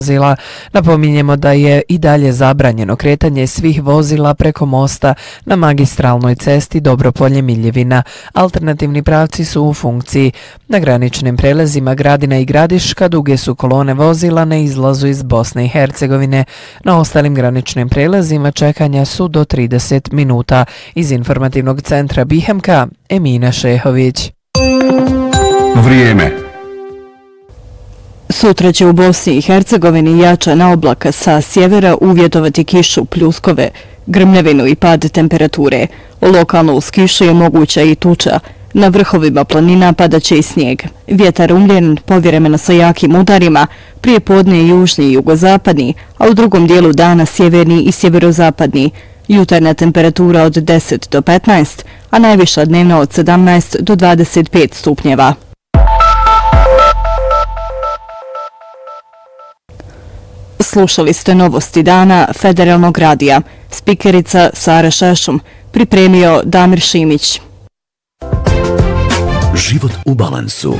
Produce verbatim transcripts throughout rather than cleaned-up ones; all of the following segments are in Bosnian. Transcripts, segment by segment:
vozila. Napominjemo da je i dalje zabranjeno kretanje svih vozila preko mosta na magistralnoj cesti Dobropolje-Miljevina. Alternativni pravci su u funkciji. Na graničnim prelazima Gradina i Gradiška duge su kolone vozila na izlazu iz Bosne i Hercegovine. Na ostalim graničnim prelazima čekanja su do trideset minuta. Iz informativnog centra Bihemka, Emina Šehović. Vrijeme. Sutra će u Bosni i Hercegovini jačana oblaka sa sjevera uvjetovati kišu, pljuskove, grmljevinu i pad temperature. Lokalno uz kišu je moguća i tuča. Na vrhovima planina padaće i snijeg. Vjetar umljen, povjeremeno sa jakim udarima, prije podne južni i jugozapadni, a u drugom dijelu dana sjeverni i sjeverozapadni. Jutarnja temperatura od deset do petnaest, a najviša dnevna od sedamnaest do dvadeset pet stupnjeva. Slušali ste novosti dana Federalnog radija. Spikerica Sara Šešum, pripremio Damir Šimić. Život u balansu.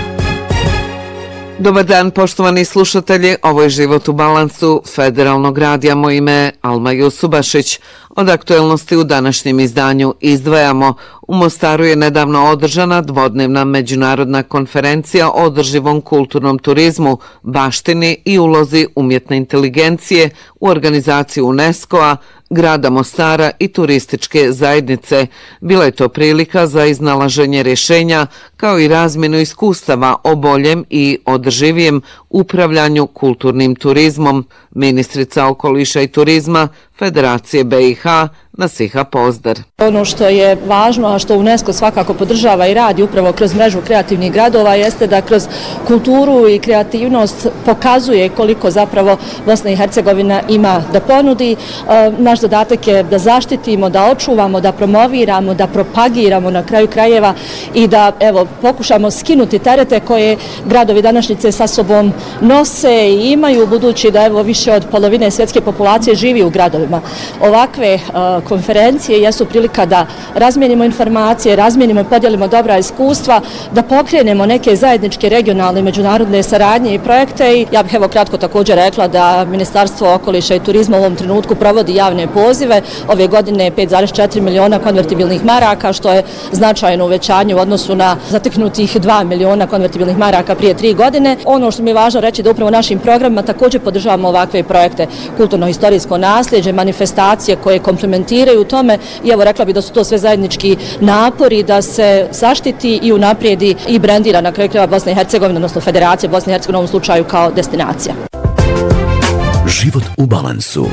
Dobar dan, poštovani slušatelji. Ovo je Život u balansu Federalnog radija. Moje ime je Alma Jusubašić. Od aktuelnosti u današnjem izdanju izdvajamo: u Mostaru je nedavno održana dvodnevna međunarodna konferencija o održivom kulturnom turizmu, baštini i ulozi umjetne inteligencije u organizaciji UNESCO-a, grada Mostara i turističke zajednice. Bila je to prilika za iznalaženje rješenja kao i razmjenu iskustava o boljem i održivijem upravljanju kulturnim turizmom. Ministrica okoliša i turizma Federacije B i H Nasiha Pozdar. Ono što je važno, a što UNESCO svakako podržava i radi upravo kroz mrežu kreativnih gradova, jeste da kroz kulturu i kreativnost pokazuje koliko zapravo Bosna i Hercegovina ima da ponudi. Naš zadatak je da zaštitimo, da očuvamo, da promoviramo, da propagiramo na kraju krajeva i da evo pokušamo skinuti terete koje gradovi današnjice sa sobom nose i imaju, budući da evo više od polovine svjetske populacije živi u gradovima. Ovakve uh, konferencije jesu prilika da razmijenimo informacije, razmijenimo i podijelimo dobra iskustva, da pokrenemo neke zajedničke regionalne i međunarodne saradnje i projekte. I ja bih evo kratko također rekla da Ministarstvo okoliša i turizma u ovom trenutku provodi javne pozive. Ove godine pet zarez četiri miliona konvertibilnih maraka, što je značajno uvećanje u odnosu na zateknutih dva miliona konvertibilnih maraka prije tri godine. Ono što mi je važno reći da upravo našim programima također podržavamo ovakve projekte, kulturno-historijsko nasljeđe, manifestacije koje komplementiraju tome i evo rekla bih da su to sve zajednički napori da se zaštiti i unaprijedi i brendira na kraju krajeva Bosna i Hercegovina, odnosno Federacija Bosne i Hercegovine u ovom slučaju kao destinacija. Život u balansu.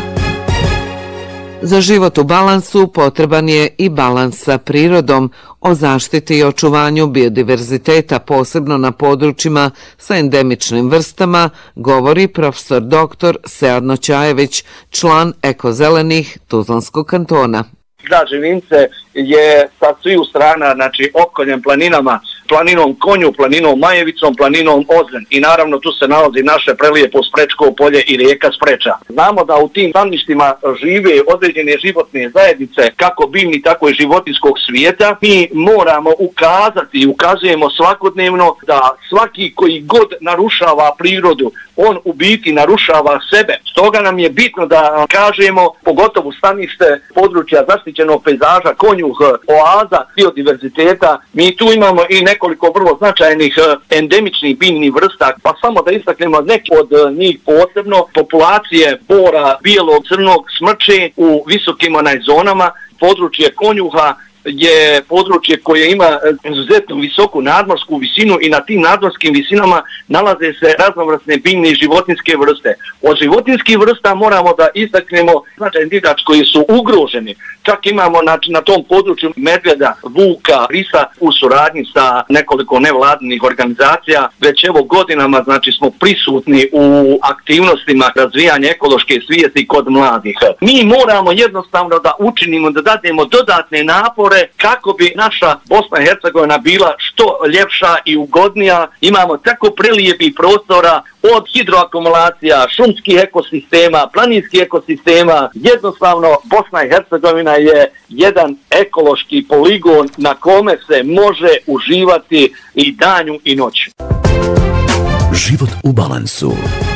Za život u balansu potreban je i balans sa prirodom. O zaštiti i očuvanju biodiverziteta, posebno na područjima sa endemičnim vrstama, govori profesor doktor Sead Noćajević, član Ekozelenih Tuzlanskog kantona. Grad Živince je sa sviju strana, znači opkoljen planinama, planinom Konju, planinom Majevicom, planinom Ozren. I naravno tu se nalazi naše prelijepo Sprečko polje i rijeka Spreča. Znamo da u tim staništima žive određene životne zajednice, kako biljni, tako i životinskog svijeta. Mi moramo ukazati i ukazujemo svakodnevno da svaki koji god narušava prirodu, on u biti narušava sebe. Stoga nam je bitno da kažemo, pogotovo stanište područja zaštićenog pejzaža, Konjuh, oaza biodiverziteta. Mi tu imamo i nekoliko vrlo značajnih endemičnih biljnih vrsta, pa samo da istaknemo neke od njih posebno. Populacije bora, bijelog, crnog, smrče u visokim onaj zonama. Područje Konjuha je područje koje ima izuzetno visoku nadmorsku visinu i na tim nadmorskim visinama nalaze se raznovrsne biljne i životinske vrste. Od životinskih vrsta moramo da istaknemo značajni divljač koji su ugroženi. Čak imamo znači, na tom području medvjeda, vuka, risa u suradnji sa nekoliko nevladinih organizacija. Već evo godinama znači, smo prisutni u aktivnostima razvijanja ekološke svijesti kod mladih. Mi moramo jednostavno da učinimo, da dademo dodatne napore kako bi naša Bosna i Hercegovina bila što ljepša i ugodnija. Imamo tako prelijepih prostora od hidroakumulacija, šumskih ekosistema, planinskih ekosistema. Jednostavno Bosna i Hercegovina je jedan ekološki poligon na kome se može uživati i danju i noću. Život u balansu.